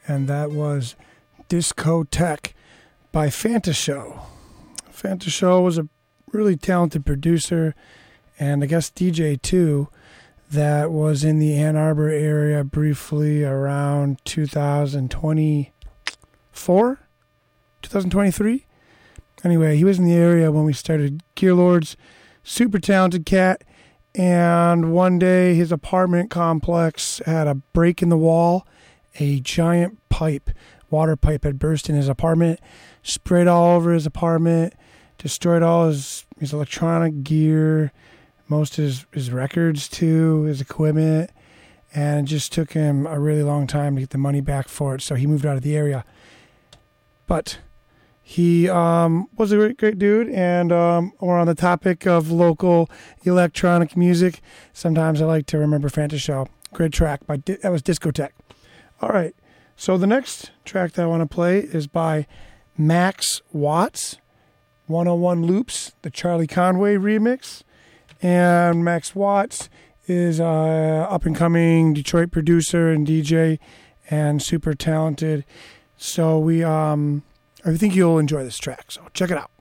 and that was Discotheque by Fantashow. Fantashow was a really talented producer and I guess DJ too, that was in the Ann Arbor area briefly around 2023. Anyway, he was in the area when we started Gearlords. Super talented cat. And one day his apartment complex had a break in the wall. A giant water pipe had burst in his apartment, sprayed all over his apartment, destroyed all his electronic gear, most of his records too, his equipment, and it just took him a really long time to get the money back for it, so he moved out of the area. But he was a great dude, and we're on the topic of local electronic music. Sometimes I like to remember Fantashow. Great track. That was Discotheque. All right, so the next track that I want to play is by Max Watts, 101 Loops, the Charlie Conway remix. And Max Watts is an up-and-coming Detroit producer and DJ and super talented. So I think you'll enjoy this track, so check it out.